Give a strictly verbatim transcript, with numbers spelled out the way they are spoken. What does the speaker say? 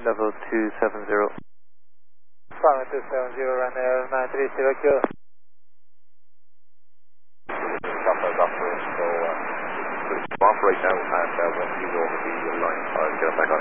level two seven zero. Bravo two seven zero, Ryanair nine three zero Q. Papa is up for us, so uh, I'm off right now, and uh, when he's over the line, I'll get him back on.